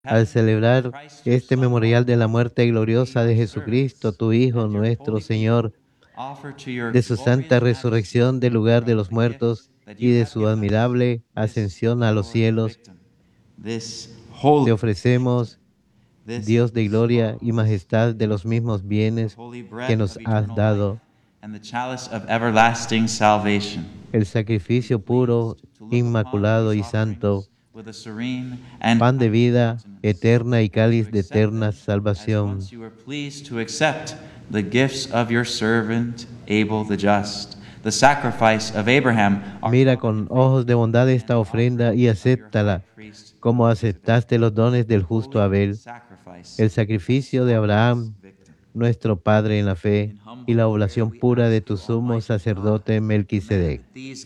Al celebrar este memorial de la muerte gloriosa de Jesucristo, tu Hijo, nuestro Señor, de su santa resurrección del lugar de los muertos y de su admirable ascensión a los cielos, te ofrecemos, Dios de gloria y majestad, de los mismos bienes que nos has dado, el sacrificio puro, inmaculado y santo, pan de vida eterna y cáliz de eterna salvación. The gifts of your servant Abel the just, the sacrifice of Abraham. Mira con ojos de bondad esta ofrenda y acéptala, como aceptaste los dones del justo Abel, el sacrificio de Abraham, nuestro Padre en la fe, y la oblación pura de tu sumo sacerdote Melquisedec.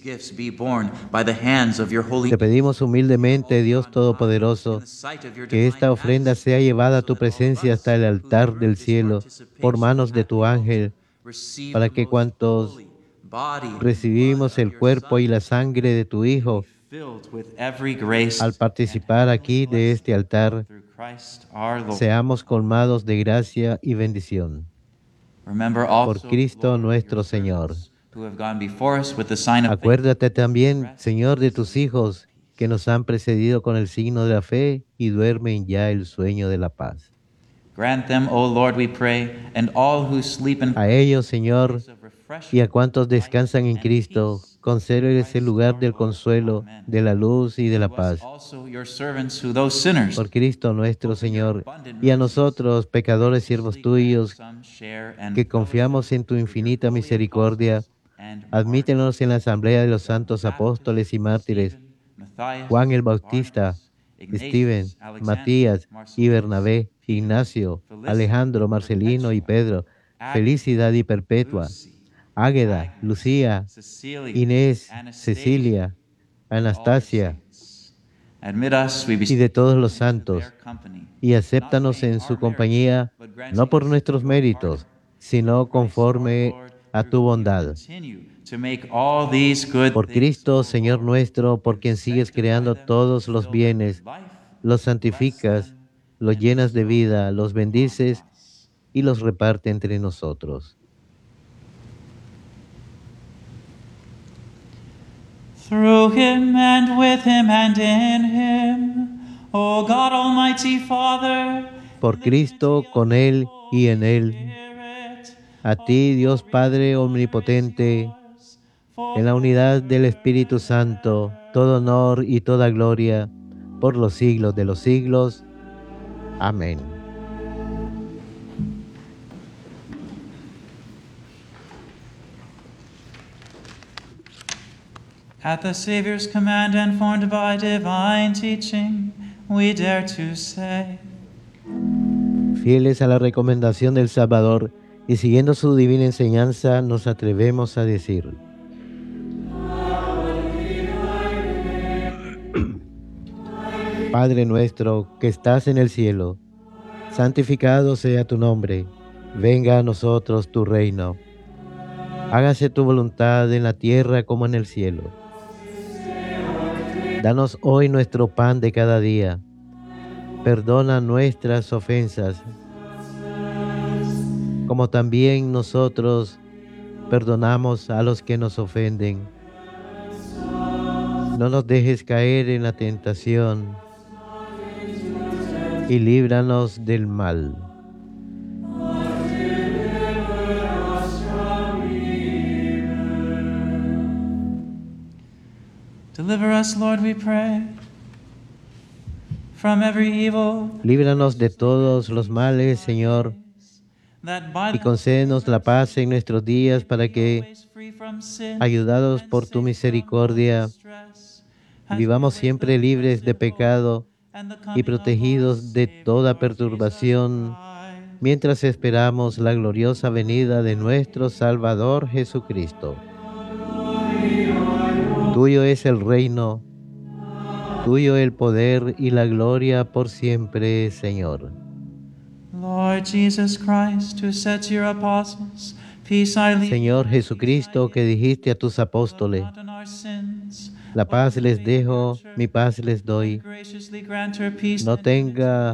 Te pedimos humildemente, Dios Todopoderoso, que esta ofrenda sea llevada a tu presencia hasta el altar del cielo por manos de tu ángel, para que cuantos recibimos el cuerpo y la sangre de tu Hijo, al participar aquí de este altar, seamos colmados de gracia y bendición. Por Cristo nuestro Señor. Acuérdate también, Señor, de tus hijos que nos han precedido con el signo de la fe y duermen ya el sueño de la paz. Grant them, O Lord, we pray, and all who sleep in A ellos, Señor, y a cuantos descansan en Cristo, concédeles el lugar del consuelo, de la luz y de la paz. also your servants who, those sinners, Por Cristo nuestro Señor, y a nosotros, pecadores siervos tuyos, que confiamos en tu infinita misericordia, admítenos en la asamblea de los santos apóstoles y mártires, Juan el Bautista, Steven, Matías y Bernabé, Ignacio, Alejandro, Marcelino y Pedro, Felicidad y Perpetua, Águeda, Lucía, Inés, Cecilia, Anastasia y de todos los santos, y acéptanos en su compañía, no por nuestros méritos, sino conforme a tu bondad. Por Cristo, Señor nuestro, por quien sigues creando todos los bienes, los santificas, los llenas de vida, los bendices y los reparte entre nosotros. Through him and with him and in him, O God Almighty Father, Por Cristo, con Él y en Él, a ti, Dios Padre omnipotente, en la unidad del Espíritu Santo, todo honor y toda gloria, por los siglos de los siglos. Amén. At the Savior's command and formed by divine teaching, we dare to say, Fieles a la recomendación del Salvador y siguiendo su divina enseñanza, nos atrevemos a decir: Padre nuestro que estás en el cielo, santificado sea tu nombre. Venga a nosotros tu reino. Hágase tu voluntad en la tierra como en el cielo. Danos hoy nuestro pan de cada día. Perdona nuestras ofensas, como también nosotros perdonamos a los que nos ofenden. No nos dejes caer en la tentación y líbranos del mal. Deliver us, Lord, we pray, from every evil, Líbranos de todos los males, Señor, that by y concédenos la paz en nuestros días, para que, free from sin, ayudados por tu misericordia, vivamos siempre libres de pecado y protegidos de toda perturbación, mientras esperamos la gloriosa venida de nuestro Salvador Jesucristo. Tuyo es el reino, tuyo el poder y la gloria por siempre, Señor. Lord Jesus Christ, who said to your apostles, Peace I leave, Señor Jesucristo, que dijiste a tus apóstoles: pardon our sins, La paz les dejo, mi paz les doy. graciously grant her peace No tenga